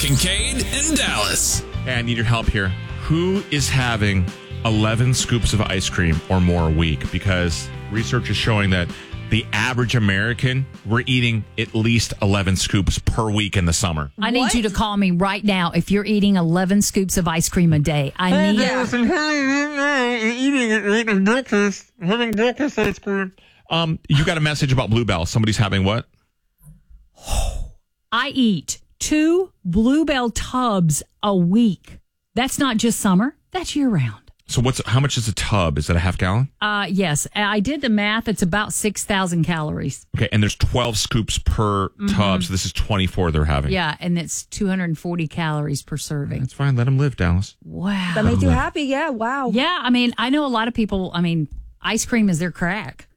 Kincaid and Dallas. Hey, I need your help here. Who is having 11 scoops of ice cream or more a week? Because research is showing that the average American, we're eating at least 11 scoops per week in the summer. I need you to call me right now if you're eating 11 scoops of ice cream a day. I need Eating breakfast, having breakfast ice cream. You got a message about Bluebell. Somebody's having what? I eat 2 Bluebell tubs a week. That's not just summer. That's year round. So how much is a tub? Is that a half gallon? Yes. I did the math. It's about 6,000 calories. Okay, and there's 12 scoops per tub, so this is 24 they're having. Yeah, and it's 240 calories per serving. That's fine. Let them live, Dallas. Wow. That makes you happy? Yeah, wow. Yeah, I mean, I know a lot of people, ice cream is their crack.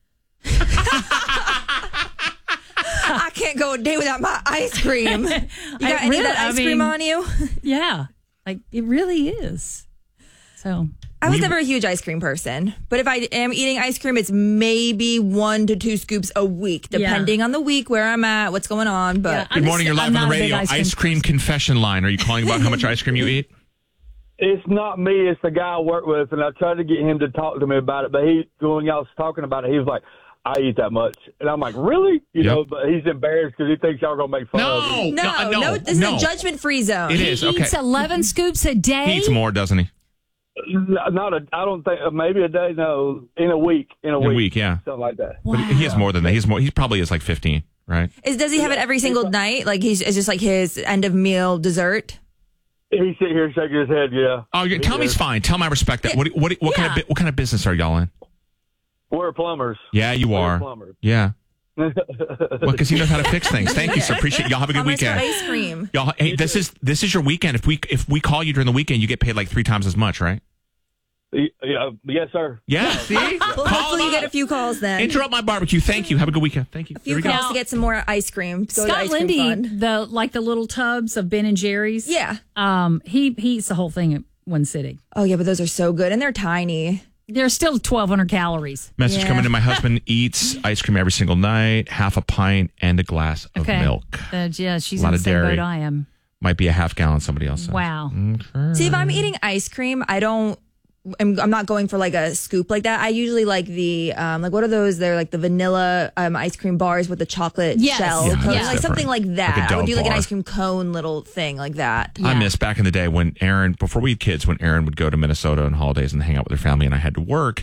I can't go a day without my ice cream. You got any of that ice cream on you? Yeah, it really is. So I was never a huge ice cream person, but if I am eating ice cream, it's maybe 1 to 2 scoops a week, depending on the week, where I'm at, what's going on. But Good morning, you're live on the radio. Ice cream confession line. Are you calling about how much ice cream you eat? It's not me. It's the guy I work with, and I tried to get him to talk to me about it, but when y'all was talking about it, he was like, I eat that much. And I'm like, really? You know, but he's embarrassed because he thinks y'all going to make fun of him. No, this is a judgment-free zone. It is, okay. He eats 11 scoops a day? He eats more, doesn't he? I don't think, maybe a day, no, in a week. In a week, yeah. Something like that. Wow. But he has more than that. He probably is like 15, right? Does he have it every single night? Like it's just like his end of meal dessert? He sit here shaking his head, yeah. Oh, tell me he's fine. Tell him I respect that. What kind of business are y'all in? We're plumbers. Yeah, you are. Plumbers. Yeah. Well, because he knows how to fix things. Thank you, sir. Appreciate it. Y'all have a good weekend. Ice cream. Y'all, hey, this is your weekend. If we call you during the weekend, you get paid like 3 times as much, right? Yeah, yes, sir. Yeah, see? Well, hopefully you get a few calls then. Interrupt my barbecue. Thank you. Have a good weekend. Thank you. A few calls to get some more ice cream. Go to Scott ice cream Lindy, fund. the little tubs of Ben and Jerry's. Yeah. He eats the whole thing at one sitting. Oh, yeah, but those are so good. And they're tiny. They're still 1,200 calories. Message coming in. My husband eats ice cream every single night, half a pint and a glass of milk. Yeah, she's a lot in the of same dairy. boat I am. Might be a half gallon, somebody else says. Wow. Okay. See, if I'm eating ice cream, I'm not going for like a scoop like that. I usually like the what are those? They're like the vanilla ice cream bars with the chocolate shell. Yeah, Like that's something like that. Like a I would do like an bar. ice cream cone little thing like that. I miss back in the day when Aaron, before we had kids, when Aaron would go to Minnesota on holidays and hang out with her family and I had to work,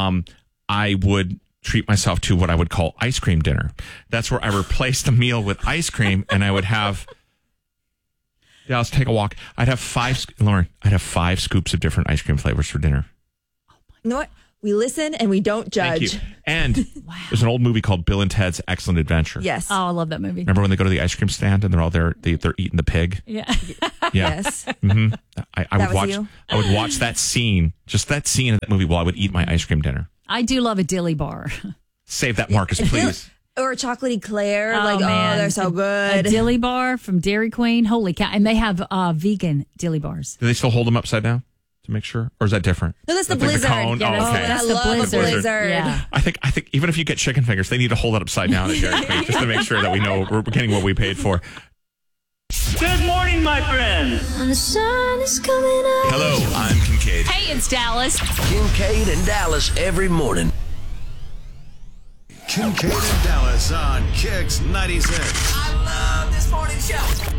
I would treat myself to what I would call ice cream dinner. That's where I replaced the meal with ice cream and I would have... Yeah, let's take a walk. I'd have 5 scoops of different ice cream flavors for dinner. You know what? We listen and we don't judge. Thank you. And there's an old movie called Bill and Ted's Excellent Adventure. Yes. Oh, I love that movie. Remember when they go to the ice cream stand and they're all there, they're eating the pig? Yeah. Yes. Mm-hmm. I would watch that scene, just that scene of that movie while I would eat my ice cream dinner. I do love a dilly bar. Save that, Marcus, please. Or a chocolate eclair. Man. They're so good. A dilly bar from Dairy Queen. Holy cow. And they have vegan dilly bars. Do they still hold them upside down to make sure? Or is that different? No, that's the like Blizzard. The cone? Yeah, okay. that's I the love Blizzard. Yeah. I think even if you get chicken fingers, they need to hold it upside down at Dairy Queen just to make sure that we know we're getting what we paid for. Good morning, my friend. The sun is coming up. Hello, I'm Kincaid. Hey, it's Dallas. Kincaid and Dallas every morning. Kincaid and Dallas on Kicks 96. I love this morning show.